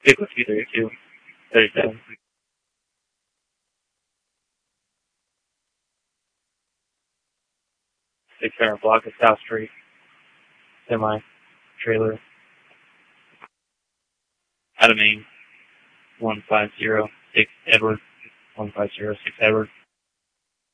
Vehicle 232, 37. 600 block of South Street. Semi-trailer. Out of Maine. 1506 Edward. 1506 Edward.